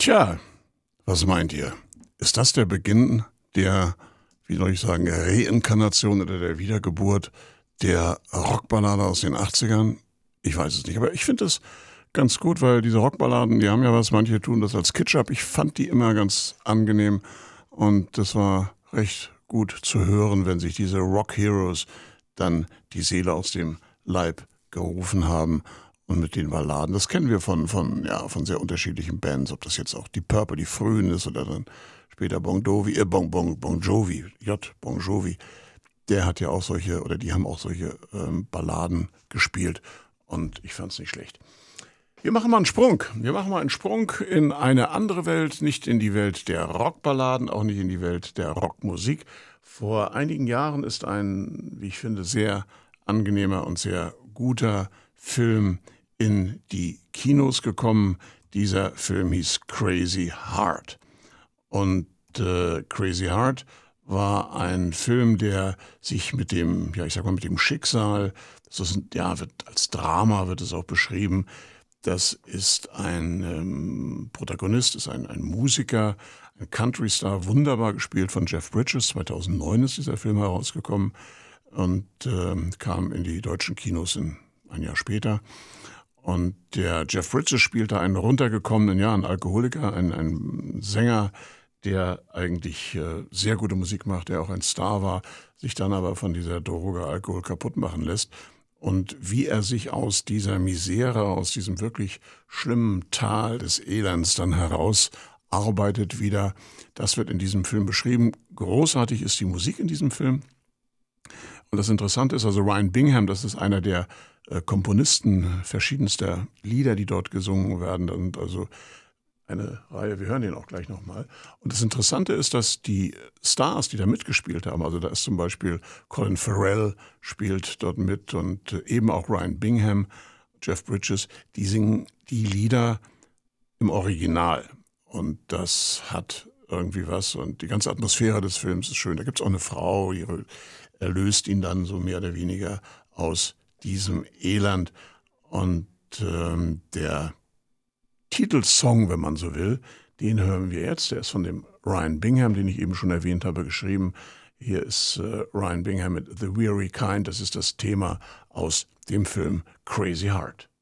Tja, was meint ihr? Ist das der Beginn der, wie soll ich sagen, Reinkarnation oder der Wiedergeburt der Rockballade aus den 80ern? Ich weiß es nicht, aber ich finde es ganz gut, weil diese Rockballaden, die haben ja was, manche tun das als Kitsch ab. Ich fand die immer ganz angenehm und das war recht gut zu hören, wenn sich diese Rock Heroes dann die Seele aus dem Leib gerufen haben. Und mit den Balladen, das kennen wir von sehr unterschiedlichen Bands, ob das jetzt auch die Purple, die frühen ist oder dann später Bon Jovi, Bon Jovi, der hat ja auch solche, oder die haben auch solche Balladen gespielt und ich fand es nicht schlecht. Wir machen mal einen Sprung. Wir machen mal einen Sprung in eine andere Welt, nicht in die Welt der Rockballaden, auch nicht in die Welt der Rockmusik. Vor einigen Jahren ist ein, wie ich finde, sehr angenehmer und sehr guter Film in die Kinos gekommen. Dieser Film hieß Crazy Heart. Und Crazy Heart war ein Film, der sich mit dem, ja, ich sag mal, mit dem Schicksal, das ist, ja, als Drama wird es auch beschrieben. Das ist ein Protagonist, ist ein Musiker, ein Country-Star, wunderbar gespielt von Jeff Bridges. 2009 ist dieser Film herausgekommen und kam in die deutschen Kinos ein Jahr später. Und der Jeff Bridges spielt da einen runtergekommenen, ja, einen Alkoholiker, einen Sänger, der eigentlich sehr gute Musik macht, der auch ein Star war, sich dann aber von dieser Droge Alkohol kaputt machen lässt. Und wie er sich aus dieser Misere, aus diesem wirklich schlimmen Tal des Elends dann herausarbeitet wieder, das wird in diesem Film beschrieben. Großartig ist die Musik in diesem Film. Und das Interessante ist also Ryan Bingham, das ist einer der Komponisten verschiedenster Lieder, die dort gesungen werden. Und also eine Reihe, wir hören den auch gleich nochmal. Und das Interessante ist, dass die Stars, die da mitgespielt haben, also da ist zum Beispiel Colin Farrell spielt dort mit und eben auch Ryan Bingham, Jeff Bridges, die singen die Lieder im Original. Und das hat irgendwie was und die ganze Atmosphäre des Films ist schön. Da gibt es auch eine Frau, die erlöst ihn dann so mehr oder weniger aus diesem Elend. Und der Titelsong, wenn man so will, den hören wir jetzt. Der ist von dem Ryan Bingham, den ich eben schon erwähnt habe, geschrieben. Hier ist Ryan Bingham mit The Weary Kind. Das ist das Thema aus dem Film Crazy Heart.